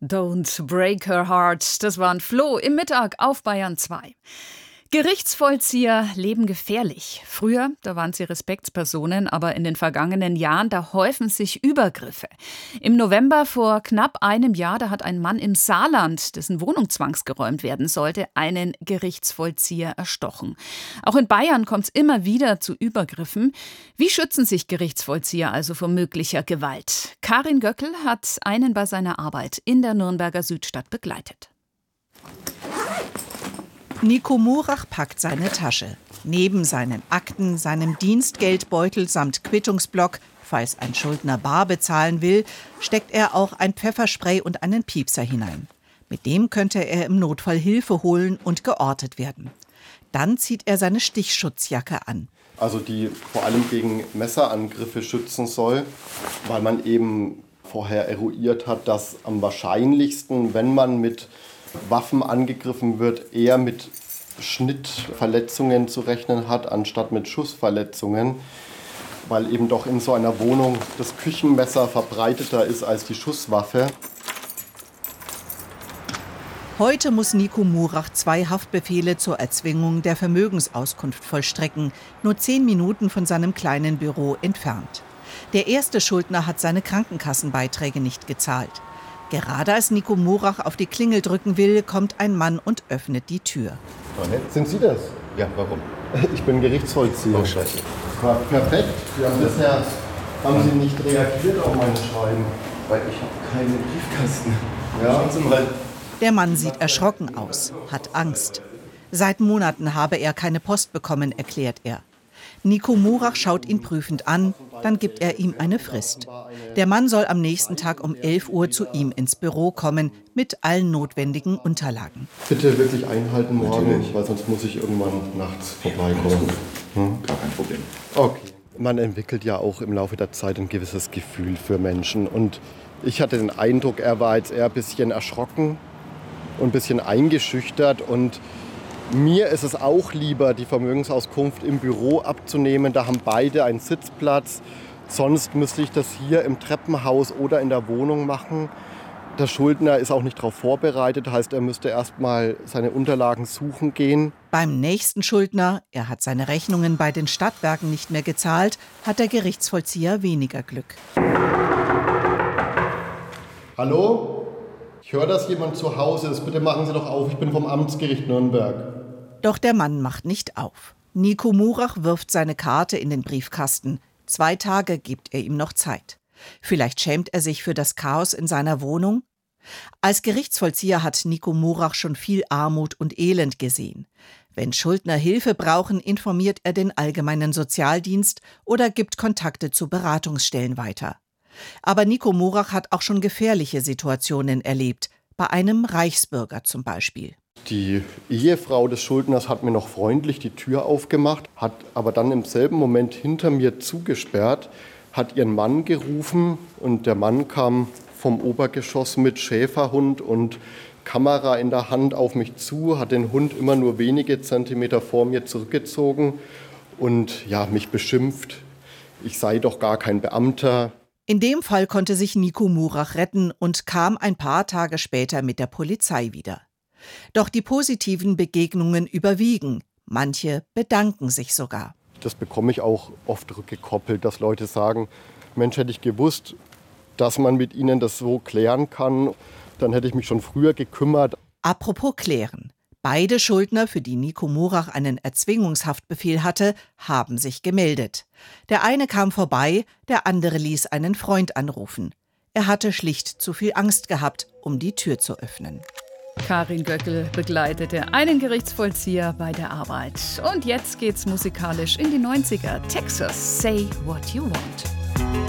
Don't Break Her Heart. Das war ein Flo im Mittag auf Bayern 2. Gerichtsvollzieher leben gefährlich. Früher, da waren sie Respektspersonen, aber in den vergangenen Jahren, da häufen sich Übergriffe. Im November vor knapp einem Jahr, da hat ein Mann im Saarland, dessen Wohnung zwangsgeräumt werden sollte, einen Gerichtsvollzieher erstochen. Auch in Bayern kommt es immer wieder zu Übergriffen. Wie schützen sich Gerichtsvollzieher also vor möglicher Gewalt? Karin Göckel hat einen bei seiner Arbeit in der Nürnberger Südstadt begleitet. Nico Murach packt seine Tasche. Neben seinen Akten, seinem Dienstgeldbeutel samt Quittungsblock, falls ein Schuldner bar bezahlen will, steckt er auch ein Pfefferspray und einen Piepser hinein. Mit dem könnte er im Notfall Hilfe holen und geortet werden. Dann zieht er seine Stichschutzjacke an. Also die vor allem gegen Messerangriffe schützen soll, weil man eben vorher eruiert hat, dass am wahrscheinlichsten, wenn man mit Waffen angegriffen wird, eher mit Schnittverletzungen zu rechnen hat, anstatt mit Schussverletzungen, weil eben doch in so einer Wohnung das Küchenmesser verbreiteter ist als die Schusswaffe. Heute muss Nico Murach 2 Haftbefehle zur Erzwingung der Vermögensauskunft vollstrecken, nur 10 Minuten von seinem kleinen Büro entfernt. Der erste Schuldner hat seine Krankenkassenbeiträge nicht gezahlt. Gerade als Nico Murach auf die Klingel drücken will, kommt ein Mann und öffnet die Tür. Sind Sie das? Ja, warum? Ich bin Gerichtsvollzieher. Oh, scheiße. Perfekt. Bisher haben Sie nicht reagiert auf meine Schreiben. Weil ich habe keinen Briefkasten. Ja. Schauen Sie mal. Der Mann sieht erschrocken aus, hat Angst. Seit Monaten habe er keine Post bekommen, erklärt er. Nico Murach schaut ihn prüfend an, dann gibt er ihm eine Frist. Der Mann soll am nächsten Tag um 11 Uhr zu ihm ins Büro kommen, mit allen notwendigen Unterlagen. Bitte wirklich einhalten morgen, Natürlich. weil sonst muss ich irgendwann nachts vorbeikommen. Gar kein Problem. Okay. Man entwickelt ja auch im Laufe der Zeit ein gewisses Gefühl für Menschen. Und ich hatte den Eindruck, er war jetzt eher ein bisschen erschrocken und ein bisschen eingeschüchtert. Und mir ist es auch lieber, die Vermögensauskunft im Büro abzunehmen. Da haben beide einen Sitzplatz. Sonst müsste ich das hier im Treppenhaus oder in der Wohnung machen. Der Schuldner ist auch nicht darauf vorbereitet, heißt, er müsste erst mal seine Unterlagen suchen gehen. Beim nächsten Schuldner, er hat seine Rechnungen bei den Stadtwerken nicht mehr gezahlt, hat der Gerichtsvollzieher weniger Glück. Hallo? Ich höre, dass jemand zu Hause ist. Bitte machen Sie doch auf, ich bin vom Amtsgericht Nürnberg. Doch der Mann macht nicht auf. Nico Murach wirft seine Karte in den Briefkasten. 2 Tage gibt er ihm noch Zeit. Vielleicht schämt er sich für das Chaos in seiner Wohnung? Als Gerichtsvollzieher hat Nico Murach schon viel Armut und Elend gesehen. Wenn Schuldner Hilfe brauchen, informiert er den allgemeinen Sozialdienst oder gibt Kontakte zu Beratungsstellen weiter. Aber Nico Murach hat auch schon gefährliche Situationen erlebt, bei einem Reichsbürger zum Beispiel. Die Ehefrau des Schuldners hat mir noch freundlich die Tür aufgemacht, hat aber dann im selben Moment hinter mir zugesperrt, hat ihren Mann gerufen und der Mann kam vom Obergeschoss mit Schäferhund und Kamera in der Hand auf mich zu, hat den Hund immer nur wenige Zentimeter vor mir zurückgezogen und ja, mich beschimpft, ich sei doch gar kein Beamter. In dem Fall konnte sich Nico Murach retten und kam ein paar Tage später mit der Polizei wieder. Doch die positiven Begegnungen überwiegen. Manche bedanken sich sogar. Das bekomme ich auch oft rückgekoppelt, dass Leute sagen, Mensch, hätte ich gewusst, dass man mit ihnen das so klären kann, dann hätte ich mich schon früher gekümmert. Apropos klären. Beide Schuldner, für die Nico Murach einen Erzwingungshaftbefehl hatte, haben sich gemeldet. Der eine kam vorbei, der andere ließ einen Freund anrufen. Er hatte schlicht zu viel Angst gehabt, um die Tür zu öffnen. Karin Göckel begleitete einen Gerichtsvollzieher bei der Arbeit. Und jetzt geht's musikalisch in die 90er. Texas, Say What You Want.